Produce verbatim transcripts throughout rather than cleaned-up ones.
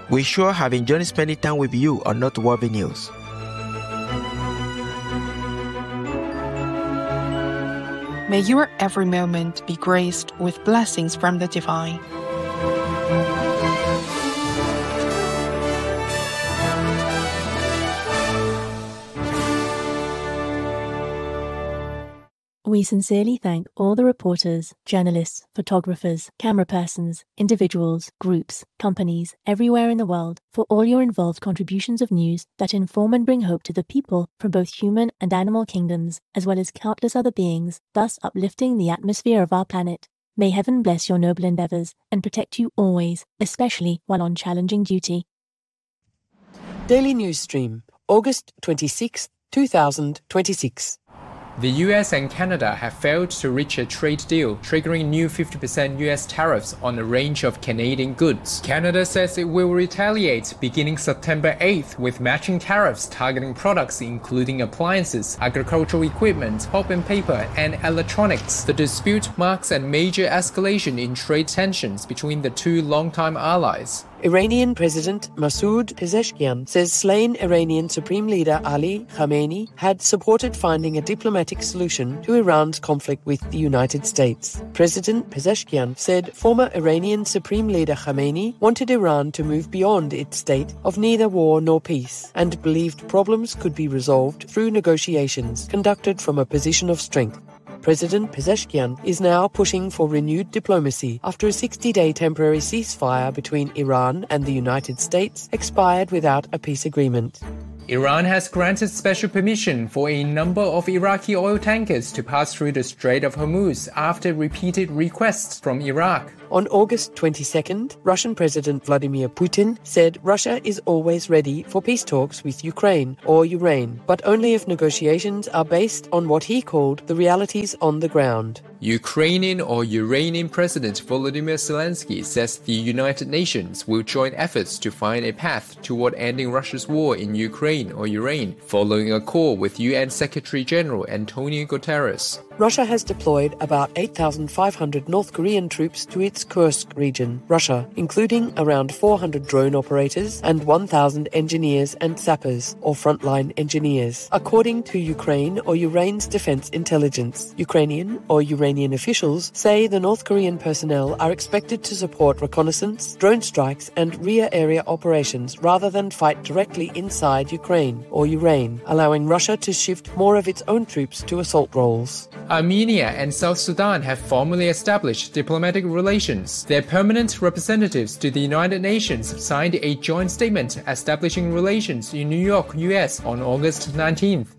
We sure have enjoyed spending time with you on Noteworthy News. May your every moment be graced with blessings from the divine. We sincerely thank all the reporters, journalists, photographers, camera persons, individuals, groups, companies, everywhere in the world for all your involved contributions of news that inform and bring hope to the people from both human and animal kingdoms, as well as countless other beings, thus uplifting the atmosphere of our planet. May heaven bless your noble endeavors and protect you always, especially while on challenging duty. Daily News Stream, August twenty-sixth, twenty twenty-six. The U S and Canada have failed to reach a trade deal, triggering new fifty percent U S tariffs on a range of Canadian goods. Canada says it will retaliate beginning September eighth with matching tariffs targeting products including appliances, agricultural equipment, pulp and paper, and electronics. The dispute marks a major escalation in trade tensions between the two longtime allies. Iranian President Masoud Pezeshkian says slain Iranian Supreme Leader Ali Khamenei had supported finding a diplomatic solution to Iran's conflict with the United States. President Pezeshkian said former Iranian Supreme Leader Khamenei wanted Iran to move beyond its state of neither war nor peace and believed problems could be resolved through negotiations conducted from a position of strength. President Pezeshkian is now pushing for renewed diplomacy after a sixty-day temporary ceasefire between Iran and the United States expired without a peace agreement. Iran has granted special permission for a number of Iraqi oil tankers to pass through the Strait of Hormuz after repeated requests from Iraq. On August twenty-second, Russian President Vladimir Putin said Russia is always ready for peace talks with Ukraine or Iran, but only if negotiations are based on what he called the realities on the ground. Ukrainian or Iranian President Volodymyr Zelensky says the United Nations will join efforts to find a path toward ending Russia's war in Ukraine or Iran, following a call with U N Secretary-General Antonio Guterres. Russia has deployed about eight thousand five hundred North Korean troops to its Kursk region, Russia, including around four hundred drone operators and one thousand engineers and sappers, or frontline engineers, according to Ukraine or Iran's defense intelligence. Ukrainian or Iranian officials say the North Korean personnel are expected to support reconnaissance, drone strikes, and rear area operations rather than fight directly inside Ukraine or Iran, allowing Russia to shift more of its own troops to assault roles. Armenia and South Sudan have formally established diplomatic relations. Their permanent representatives to the United Nations signed a joint statement establishing relations in New York, U S on August nineteenth.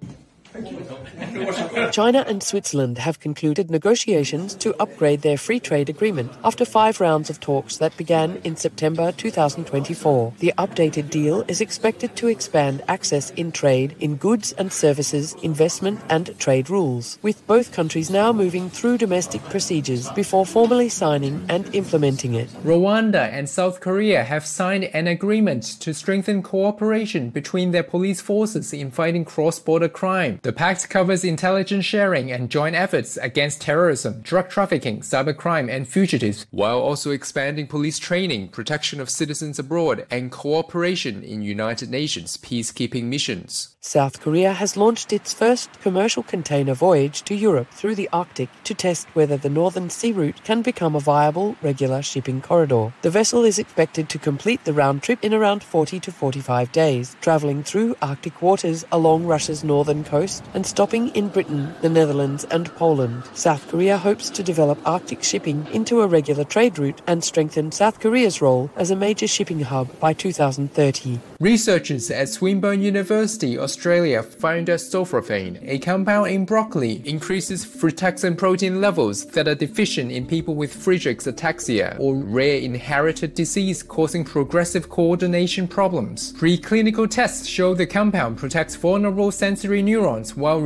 China and Switzerland have concluded negotiations to upgrade their free trade agreement after five rounds of talks that began in September twenty twenty-four. The updated deal is expected to expand access in trade in goods and services, investment and trade rules, with both countries now moving through domestic procedures before formally signing and implementing it. Rwanda and South Korea have signed an agreement to strengthen cooperation between their police forces in fighting cross-border crime. The pact covers intelligence sharing and joint efforts against terrorism, drug trafficking, cybercrime, and fugitives, while also expanding police training, protection of citizens abroad, and cooperation in United Nations peacekeeping missions. South Korea has launched its first commercial container voyage to Europe through the Arctic to test whether the Northern Sea Route can become a viable, regular shipping corridor. The vessel is expected to complete the round trip in around forty to forty-five days, traveling through Arctic waters along Russia's northern coast and stopping in Britain, the Netherlands, and Poland. South Korea hopes to develop Arctic shipping into a regular trade route and strengthen South Korea's role as a major shipping hub by two thousand thirty. Researchers at Swinburne University, Australia, found that sulforaphane, a compound in broccoli, increases frataxin protein levels that are deficient in people with Friedreich's ataxia, or rare inherited disease causing progressive coordination problems. Preclinical tests show the compound protects vulnerable sensory neurons while reducing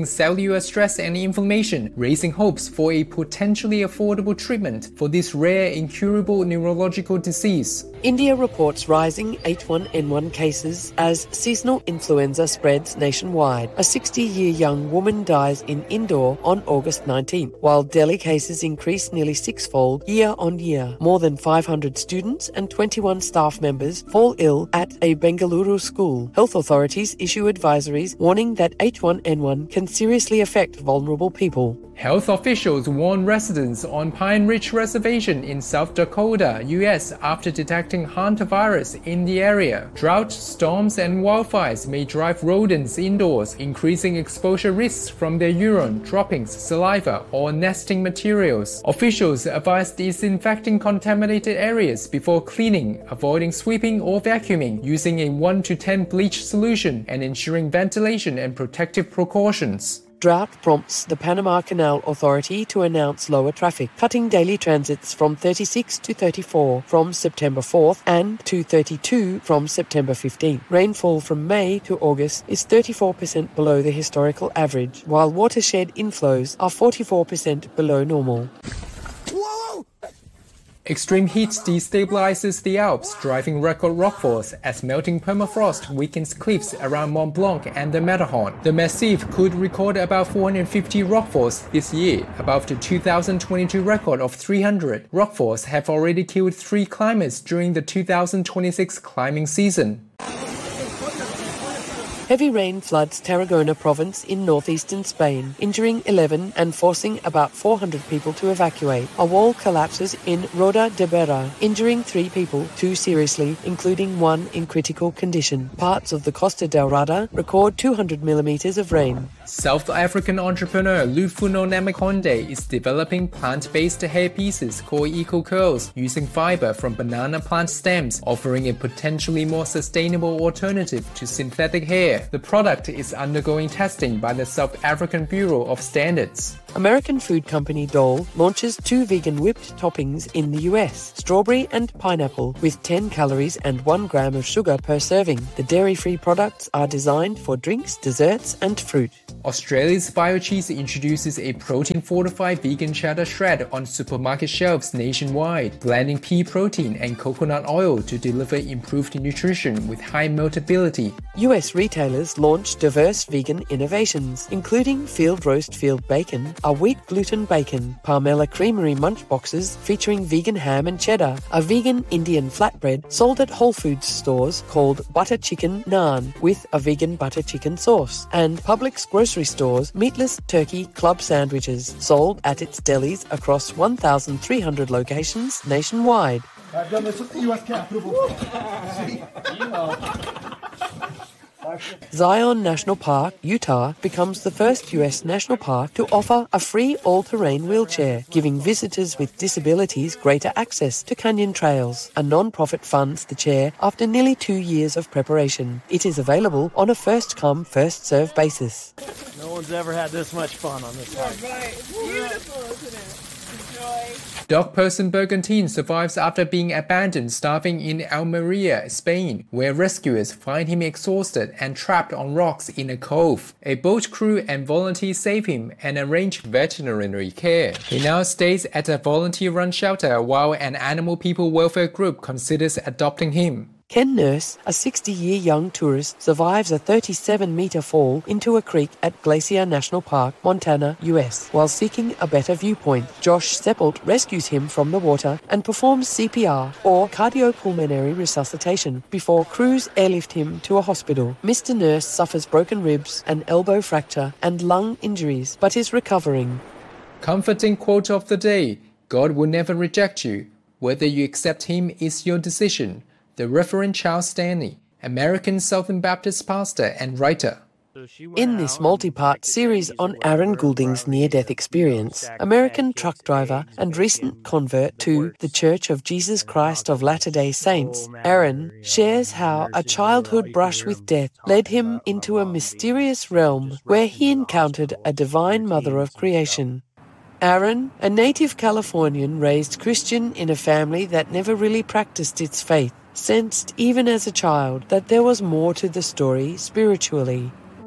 reducing cellular stress and inflammation, raising hopes for a potentially affordable treatment for this rare incurable neurological disease. India reports rising H one N one cases as seasonal influenza spreads nationwide. A sixty-year young woman dies in Indore on August nineteenth, while Delhi cases increase nearly sixfold year on year. More than five hundred students and twenty-one staff members fall ill at a Bengaluru school. Health authorities issue advisories warning that H one N one can seriously affect vulnerable people. Health officials warn residents on Pine Ridge Reservation in South Dakota, U S after detecting hantavirus in the area. Drought, storms, and wildfires may drive rodents indoors, increasing exposure risks from their urine, droppings, saliva, or nesting materials. Officials advise disinfecting contaminated areas before cleaning, avoiding sweeping or vacuuming, using a one to ten bleach solution, and ensuring ventilation and protective precautions. Drought prompts the Panama Canal Authority to announce lower traffic, cutting daily transits from thirty-six to thirty-four from September fourth and to thirty-two from September fifteenth. Rainfall from May to August is thirty-four percent below the historical average, while watershed inflows are forty-four percent below normal. Extreme heat destabilizes the Alps, driving record rockfalls as melting permafrost weakens cliffs around Mont Blanc and the Matterhorn. The Massif could record about four hundred fifty rockfalls this year, above the two thousand twenty-two record of three hundred. Rockfalls have already killed three climbers during the two thousand twenty-six climbing season. Heavy rain floods Tarragona province in northeastern Spain, injuring eleven and forcing about four hundred people to evacuate. A wall collapses in Roda de Berà, injuring three people, two seriously, including one in critical condition. Parts of the Costa del Rada record two hundred millimeters of rain. South African entrepreneur Lufuno Namakonde is developing plant-based hair pieces called Eco Curls using fiber from banana plant stems, offering a potentially more sustainable alternative to synthetic hair. The product is undergoing testing by the South African Bureau of Standards. American food company Dole launches two vegan whipped toppings in the U S, strawberry and pineapple, with ten calories and one gram of sugar per serving. The dairy-free products are designed for drinks, desserts and fruit. Australia's BioCheese introduces a protein-fortified vegan cheddar shred on supermarket shelves nationwide, blending pea protein and coconut oil to deliver improved nutrition with high meltability. U S retailers launch diverse vegan innovations, including Field Roast Field Bacon, a wheat gluten bacon, Parmella Creamery munch boxes featuring vegan ham and cheddar, a vegan Indian flatbread sold at Whole Foods stores called Butter Chicken Naan with a vegan butter chicken sauce, and Publix grocery stores meatless turkey club sandwiches sold at its delis across one thousand three hundred locations nationwide. Zion National Park, Utah, becomes the first U S national park to offer a free all-terrain wheelchair, giving visitors with disabilities greater access to canyon trails. A non-profit funds the chair after nearly two years of preparation. It is available on a first-come, first-served basis. No one's ever had this much fun on this hike. Right. It's beautiful, isn't it? Enjoy. Dog person Bergantine survives after being abandoned starving in Almeria, Spain, where rescuers find him exhausted and trapped on rocks in a cove. A boat crew and volunteers save him and arrange veterinary care. He now stays at a volunteer-run shelter while an animal people welfare group considers adopting him. Ken Nurse, a sixty-year young tourist, survives a thirty-seven meter fall into a creek at Glacier National Park, Montana, U S, while seeking a better viewpoint. Josh Seppelt rescues him from the water and performs C P R, or cardiopulmonary resuscitation, before crews airlift him to a hospital. Mister Nurse suffers broken ribs, an elbow fracture, and lung injuries, but is recovering. Comforting quote of the day: God will never reject you. Whether you accept him is your decision. The Reverend Charles Stanley, American Southern Baptist pastor and writer. In this multi-part series on Aaron Goulding's near-death experience, American truck driver and recent convert to the Church of Jesus Christ of Latter-day Saints, Aaron shares how a childhood brush with death led him into a mysterious realm where he encountered a divine mother of creation. Aaron, a native Californian raised Christian in a family that never really practiced its faith, sensed even as a child that there was more to the story spiritually.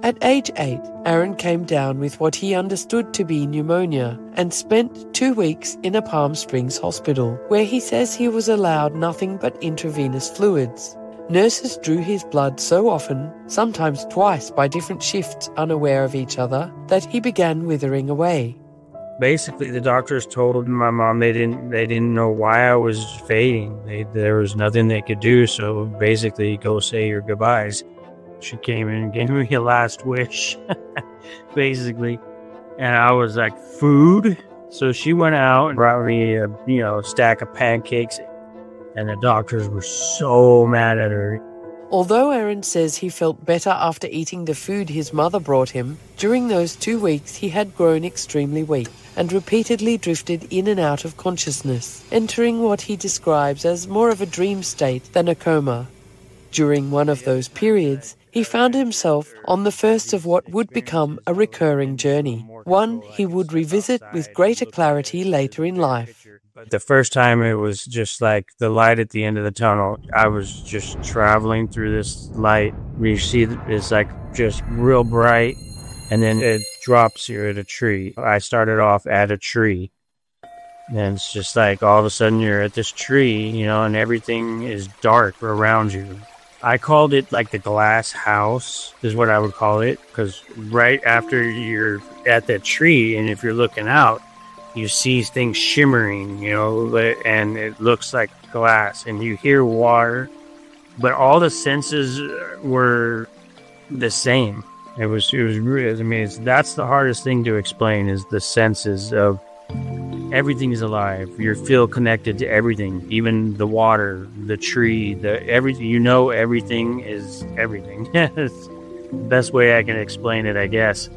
At age eight, Aaron came down with what he understood to be pneumonia and spent two weeks in a Palm Springs hospital, where he says he was allowed nothing but intravenous fluids. Nurses drew his blood so often, sometimes twice by different shifts unaware of each other, that he began withering away. Basically, the doctors told my mom they didn't they didn't know why I was fading. They, there was nothing they could do, so basically, go say your goodbyes. She came in and gave me a last wish, basically. And I was like, food? So she went out and brought me a, you know, stack of pancakes. And the doctors were so mad at her. Although Aaron says he felt better after eating the food his mother brought him, during those two weeks he had grown extremely weak and repeatedly drifted in and out of consciousness, entering what he describes as more of a dream state than a coma. During one of those periods, he found himself on the first of what would become a recurring journey, one he would revisit with greater clarity later in life. The first time it was just like the light at the end of the tunnel. I was just traveling through this light. You see it's like just real bright, and then it drops you at a tree. I started off at a tree. And it's just like all of a sudden you're at this tree, you know, and everything is dark around you. I called it like the glass house is what I would call it, because right after you're at that tree and if you're looking out, you see things shimmering, you know, and it looks like glass and you hear water, but all the senses were the same. It was, it was really, I mean, it's, that's the hardest thing to explain is the senses of everything is alive. You feel connected to everything, even the water, the tree, the everything. You know, everything is everything. It's the best way I can explain it, I guess.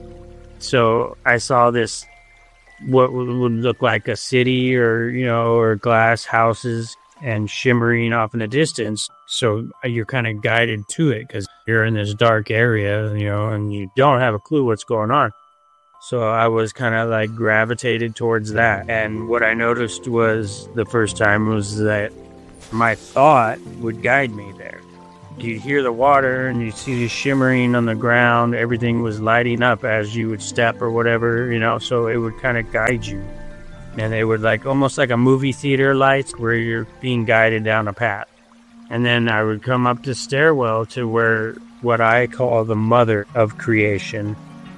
So I saw this, what would look like a city or, you know, or glass houses and shimmering off in the distance. So you're kind of guided to it because you're in this dark area, you know, and you don't have a clue what's going on. So I was kind of like gravitated towards that. And what I noticed was the first time was that my thought would guide me there. You'd hear the water and you see the shimmering on the ground. Everything was lighting up as you would step or whatever, you know, so it would kind of guide you. And it would like almost like a movie theater lights where you're being guided down a path. And then I would come up the stairwell to where what I call the mother of creation.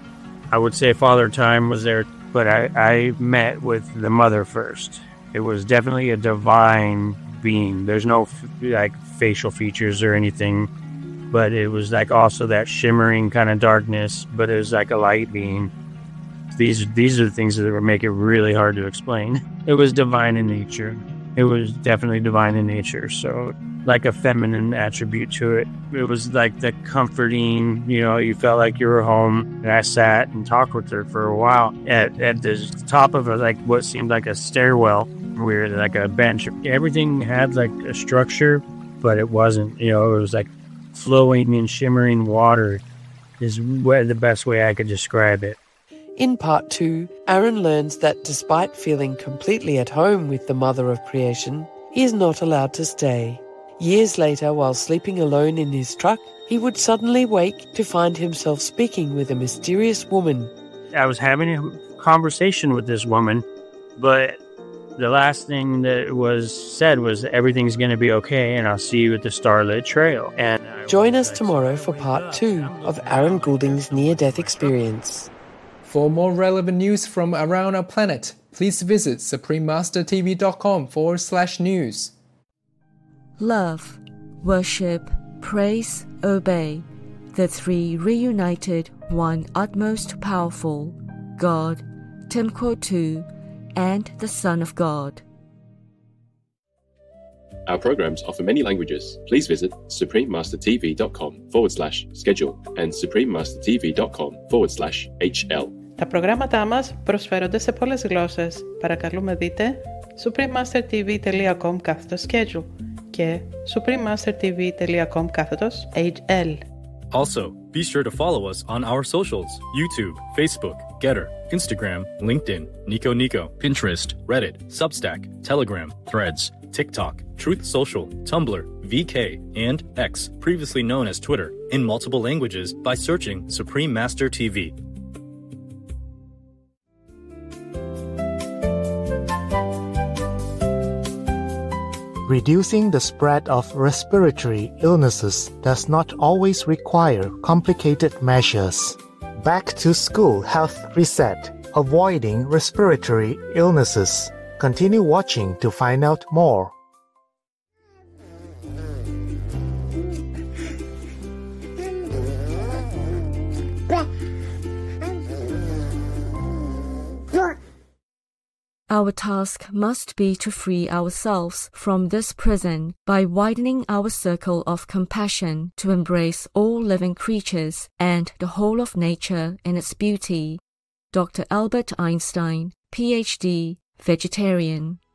I would say Father Time was there, but I, I met with the mother first. It was definitely a divine being. There's no like facial features or anything, but it was like also that shimmering kind of darkness, but it was like a light being. These, these are the things that would make it really hard to explain. It was divine in nature. It was definitely divine in nature. So like a feminine attribute to it. It was like the comforting, you know, you felt like you were home. And I sat and talked with her for a while at, at the top of a, like what seemed like a stairwell. We were like a bench. Everything had like a structure, but it wasn't, you know, it was like flowing and shimmering water is the best way I could describe it. In part two, Aaron learns that despite feeling completely at home with the mother of creation, he is not allowed to stay. Years later, while sleeping alone in his truck, he would suddenly wake to find himself speaking with a mysterious woman. I was having a conversation with this woman, but the last thing that was said was everything's going to be okay and I'll see you at the Starlit Trail. And join us tomorrow for part two of Aaron Goulding's near-death experience. For more relevant news from around our planet, please visit suprememastertv.com forward slash news. Love, worship, praise, obey, the three reunited, one utmost powerful, God, Timquo two, and the Son of God. Our programs offer many languages. Please visit suprememastertv.com forward slash schedule and suprememastertv.com forward slash HL. Τα προγράμματά μας προσφέρονται σε πολλές γλώσσες. Παρακαλούμε δείτε suprememastertv.com κάθετος schedule και suprememastertv.com κάθετος έιτς ελ. Also, be sure to follow us on our socials: YouTube, Facebook, Getter, Instagram, LinkedIn, Nico Nico, Pinterest, Reddit, Substack, Telegram, Threads, TikTok, Truth Social, Tumblr, V K, and X, previously known as Twitter, in multiple languages by searching Supreme Master T V. Reducing the spread of respiratory illnesses does not always require complicated measures. Back to School Health Reset. Avoiding respiratory illnesses. Continue watching to find out more. Our task must be to free ourselves from this prison by widening our circle of compassion to embrace all living creatures and the whole of nature in its beauty. Doctor Albert Einstein, P H D, vegetarian.